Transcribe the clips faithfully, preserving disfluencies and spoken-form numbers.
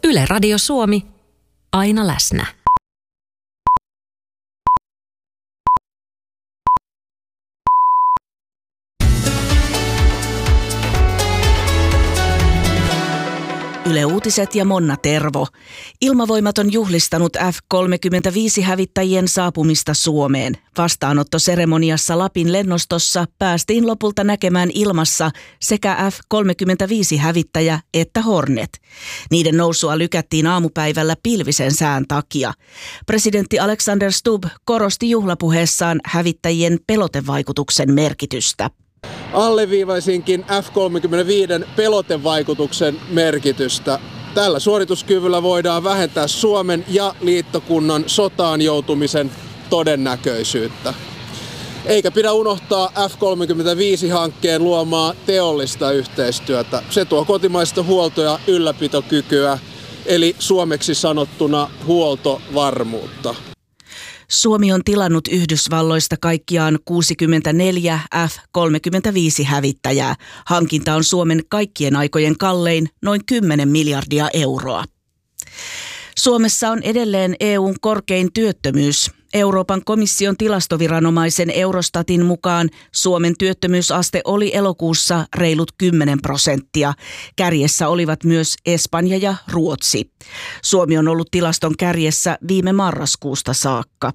Yle Radio Suomi, aina läsnä. Yle Uutiset ja Monna Tervo. Ilmavoimat on juhlistanut F kolmekymmentäviisi-hävittäjien saapumista Suomeen. Vastaanottoseremoniassa Lapin lennostossa päästiin lopulta näkemään ilmassa sekä F kolmekymmentäviisi-hävittäjä että Hornet. Niiden nousua lykättiin aamupäivällä pilvisen sään takia. Presidentti Alexander Stubb korosti juhlapuheessaan hävittäjien pelotevaikutuksen merkitystä. Alleviivaisinkin F kolmekymmentäviisi pelotevaikutuksen merkitystä. Tällä suorituskyvyllä voidaan vähentää Suomen ja liittokunnan sotaan joutumisen todennäköisyyttä. Eikä pidä unohtaa F kolmekymmentäviisi-hankkeen luomaa teollista yhteistyötä. Se tuo kotimaista huolto- ja ylläpitokykyä, eli suomeksi sanottuna huoltovarmuutta. Suomi on tilannut Yhdysvalloista kaikkiaan kuusikymmentäneljä F kolmekymmentäviisi-hävittäjää. Hankinta on Suomen kaikkien aikojen kallein, noin kymmenen miljardia euroa. Suomessa on edelleen E U:n korkein työttömyys. Euroopan komission tilastoviranomaisen Eurostatin mukaan Suomen työttömyysaste oli elokuussa reilut kymmenen prosenttia. Kärjessä olivat myös Espanja ja Ruotsi. Suomi on ollut tilaston kärjessä viime marraskuusta saakka.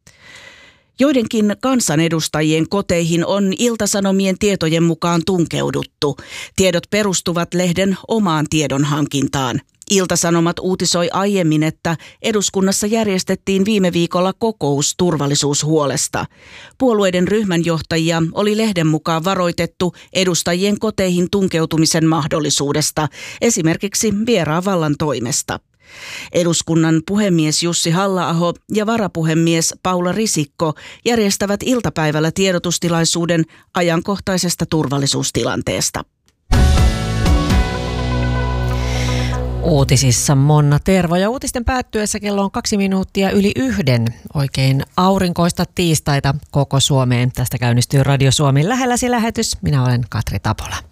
Joidenkin kansanedustajien koteihin on Ilta-Sanomien tietojen mukaan tunkeuduttu. Tiedot perustuvat lehden omaan tiedonhankintaan. Ilta-Sanomat uutisoi aiemmin, että eduskunnassa järjestettiin viime viikolla kokous turvallisuushuolesta. Puolueiden ryhmänjohtajia oli lehden mukaan varoitettu edustajien koteihin tunkeutumisen mahdollisuudesta, esimerkiksi vieraan vallan toimesta. Eduskunnan puhemies Jussi Halla-aho ja varapuhemies Paula Risikko järjestävät iltapäivällä tiedotustilaisuuden ajankohtaisesta turvallisuustilanteesta. Uutisissa Monna Tervo ja uutisten päättyessä kello on kaksi minuuttia yli yhden. Oikein aurinkoista tiistaita koko Suomeen. Tästä käynnistyy Radio Suomen lähelläsi lähetys. Minä olen Katri Tapola.